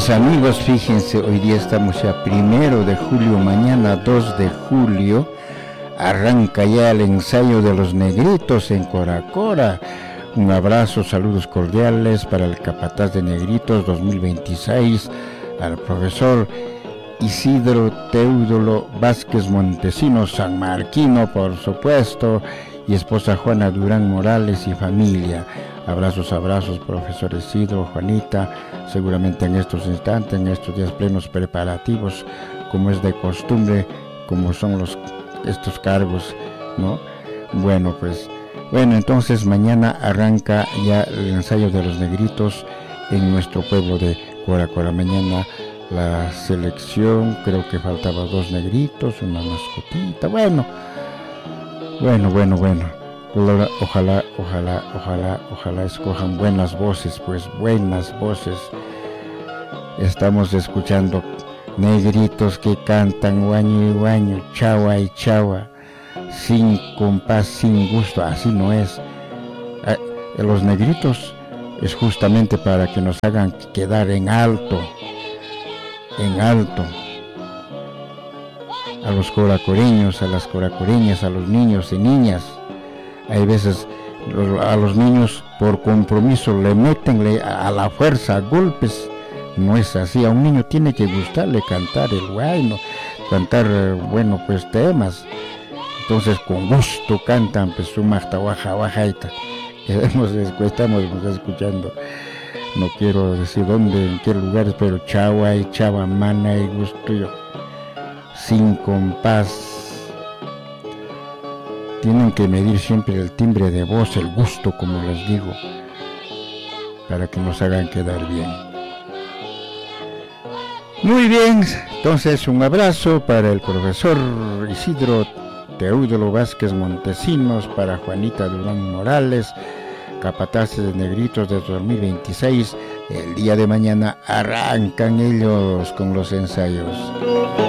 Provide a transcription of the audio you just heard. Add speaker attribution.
Speaker 1: mis amigos, fíjense, hoy día estamos ya 1 de julio, mañana 2 de julio, arranca ya el ensayo de los negritos en Coracora. Un abrazo, saludos cordiales para el capataz de Negritos 2026, al profesor Isidro Teódulo Vázquez Montesinos, sanmarquino por supuesto, y esposa Juana Durán Morales y familia. Abrazos, profesor Isidro, Juanita, seguramente en estos instantes, en estos días plenos preparativos, como es de costumbre, como son estos cargos, ¿no? Bueno, entonces mañana arranca ya el ensayo de los negritos en nuestro pueblo de Coracora. Mañana la selección, creo que faltaban 2 negritos, una mascotita, bueno. Ojalá escojan buenas voces, buenas voces. Estamos escuchando negritos que cantan guaño y guaño, chaua y chaua, sin compás, sin gusto, así no es. Los negritos es justamente para que nos hagan quedar en alto. A los coracoreños, a las coracoreñas, a los niños y niñas. Hay veces a los niños por compromiso le meten a la fuerza, a golpes. No es así, a un niño tiene que gustarle cantar el guayno, cantar, temas. Entonces con gusto cantan, su mahtawajaita. Estamos escuchando, no quiero decir dónde, en qué lugares, pero chawa y chava, mana y gusto yo. Sin compás. Tienen que medir siempre el timbre de voz, el gusto, como les digo, para que nos hagan quedar bien. Muy bien, entonces un abrazo para el profesor Isidro Teódulo Vázquez Montesinos, para Juanita Durán Morales, capataces de Negritos de 2026. El día de mañana arrancan ellos con los ensayos.